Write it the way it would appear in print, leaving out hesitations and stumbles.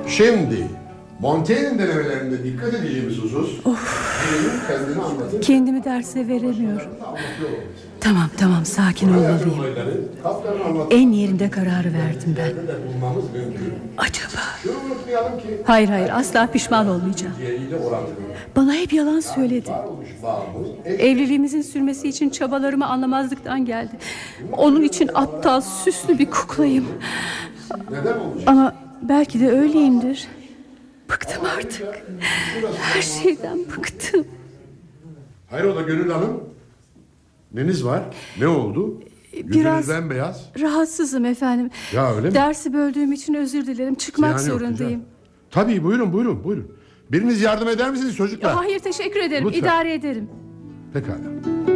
Şimdi Montaigne'in denemelerinde dikkat edeceğimiz husus kendini anlatır. Kendimi derse veremiyorum. Tamam sakin olmalıyım. En yerinde kararı verdim ben. Acaba? Hayır asla pişman olmayacağım. Bana hep yalan söyledi. Evliliğimizin sürmesi için çabalarımı anlamazlıktan geldi. Onun için aptal, süslü bir kuklayım. Ama belki de öyleyimdir. Bıktım artık. Her şeyden bıktım. Hayrola Gönül Hanım? Neniz var? Ne oldu? Biraz bembeyaz. rahatsızım efendim. Ya öyle mi? Dersi böldüğüm için özür dilerim. Çıkmak Ziyan yok, zorundayım. Tabii buyurun. Biriniz yardım eder misiniz çocuklar? Hayır teşekkür ederim. Lütfen. İdare ederim. Pekala.